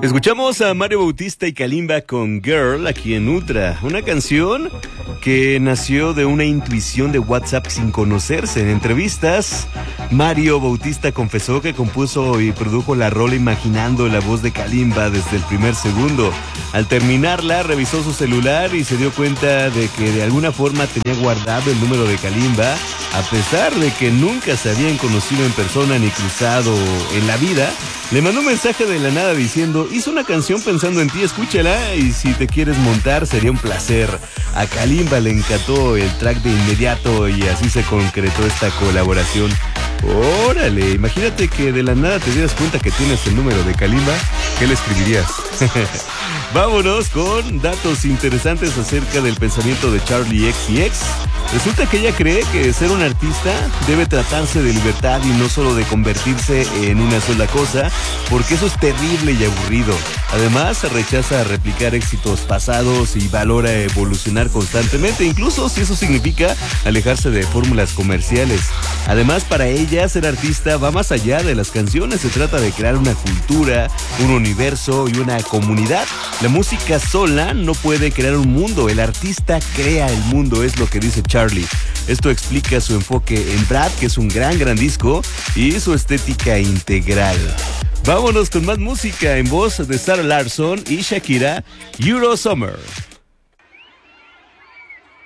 Escuchamos a Mario Bautista y Kalimba con Girl aquí en Ultra, una canción que nació de una intuición de WhatsApp sin conocerse. En entrevistas, Mario Bautista confesó que compuso y produjo la rola imaginando la voz de Kalimba desde el primer segundo. Al terminarla, revisó su celular y se dio cuenta de que de alguna forma tenía guardado el número de Kalimba, a pesar de que nunca se habían conocido en persona ni cruzado en la vida. Le mandó un mensaje de la nada diciendo: hice una canción pensando en ti, escúchala y si te quieres montar sería un placer. A Kalimba le encantó el track de inmediato y así se concretó esta colaboración. Órale, imagínate que de la nada te dieras cuenta que tienes el número de Kalimba. ¿Qué le escribirías? Vámonos con datos interesantes acerca del pensamiento de Charli XCX. Resulta que ella cree que ser un artista debe tratarse de libertad y no solo de convertirse en una sola cosa, porque eso es terrible y aburrido. Además, rechaza replicar éxitos pasados y valora evolucionar constantemente, incluso si eso significa alejarse de fórmulas comerciales. Además, para ella, ser artista va más allá de las canciones. Se trata de crear una cultura, un universo y una comunidad. La música sola no puede crear un mundo. El artista crea el mundo, es lo que dice Charli. Esto explica su enfoque en Brad, que es un gran disco, y su estética integral. Vámonos con más música en voz de Sarah Larsson y Shakira, Euro Summer.